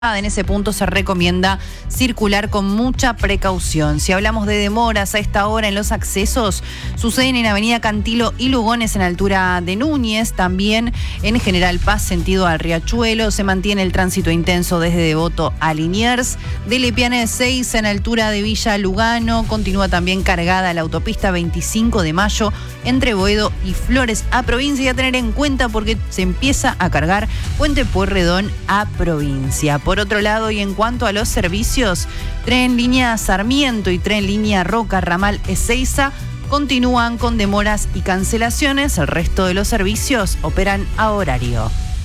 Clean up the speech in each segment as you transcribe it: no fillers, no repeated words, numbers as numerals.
En ese punto se recomienda circular con mucha precaución. Si hablamos de demoras a esta hora en los accesos, suceden en Avenida Cantilo y Lugones en altura de Núñez, también en General Paz sentido al Riachuelo. Se mantiene el tránsito intenso desde Devoto a Liniers. De Lepiane 6 en altura de Villa Lugano. Continúa también cargada la autopista 25 de Mayo entre Boedo y Flores a Provincia. Y a tener en cuenta porque se empieza a cargar Puente Pueyrredón a Provincia. Por otro lado, y en cuanto a los servicios, tren línea Sarmiento y tren línea Roca Ramal Ezeiza continúan con demoras y cancelaciones. El resto de los servicios operan a horario.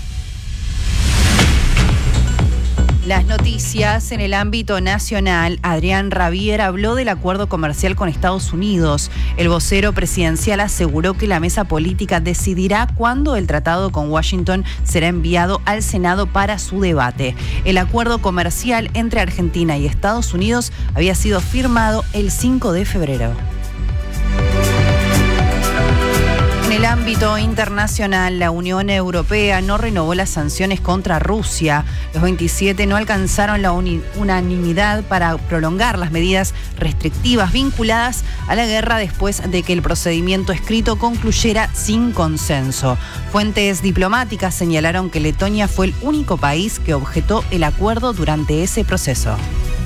Las noticias en el ámbito nacional. Adrián Rabier habló del acuerdo comercial con Estados Unidos. El vocero presidencial aseguró que la mesa política decidirá cuándo el tratado con Washington será enviado al Senado para su debate. El acuerdo comercial entre Argentina y Estados Unidos había sido firmado el 5 de febrero. En el ámbito internacional, la Unión Europea no renovó las sanciones contra Rusia. Los 27 no alcanzaron la unanimidad para prolongar las medidas restrictivas vinculadas a la guerra después de que el procedimiento escrito concluyera sin consenso. Fuentes diplomáticas señalaron que Letonia fue el único país que objetó el acuerdo durante ese proceso.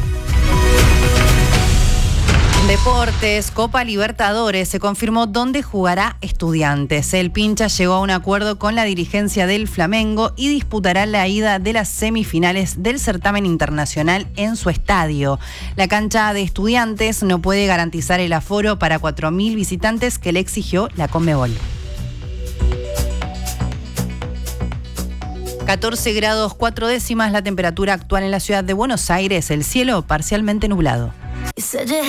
Deportes, Copa Libertadores, se confirmó dónde jugará Estudiantes. El Pincha llegó a un acuerdo con la dirigencia del Flamengo y disputará la ida de las semifinales del certamen internacional en su estadio. La cancha de Estudiantes no puede garantizar el aforo para 4.000 visitantes que le exigió la Conmebol. 14 grados 4 décimas la temperatura actual en la ciudad de Buenos Aires, el cielo parcialmente nublado.